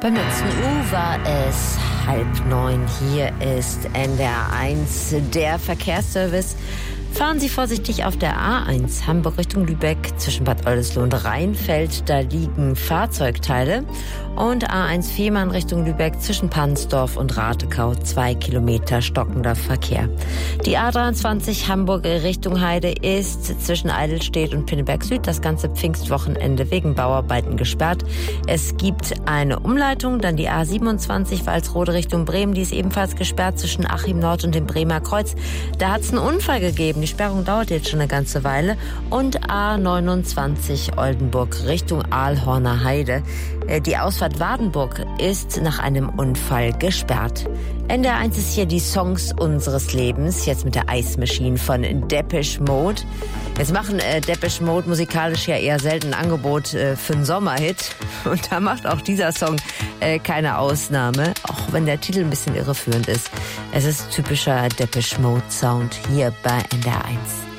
Beim letzten U war es 8:30. Hier ist NDR 1, der Verkehrsservice. Fahren Sie vorsichtig auf der A1 Hamburg Richtung Lübeck zwischen Bad Oldesloe und Rheinfeld. Da liegen Fahrzeugteile. Und A1 Fehmarn Richtung Lübeck zwischen Pansdorf und Ratekau 2 Kilometer stockender Verkehr. Die A23 Hamburg Richtung Heide ist zwischen Eidelstedt und Pinneberg Süd das ganze Pfingstwochenende wegen Bauarbeiten gesperrt. Es gibt eine Umleitung, dann die A27 Walsrode Richtung Bremen, die ist ebenfalls gesperrt zwischen Achim Nord und dem Bremer Kreuz. Da hat es einen Unfall gegeben. Die Sperrung dauert jetzt schon eine ganze Weile. Und A29 Oldenburg Richtung Aalhorner Heide. Die Ausfahrt Wardenburg ist nach einem Unfall gesperrt. NDR 1 ist hier die Songs unseres Lebens, jetzt mit der Ice Machine von Depeche Mode. Jetzt machen Depeche Mode musikalisch ja eher selten ein Angebot für einen Sommerhit. Und da macht auch dieser Song keine Ausnahme, auch wenn der Titel ein bisschen irreführend ist. Es ist typischer Depeche Mode Sound hier bei NDR 1.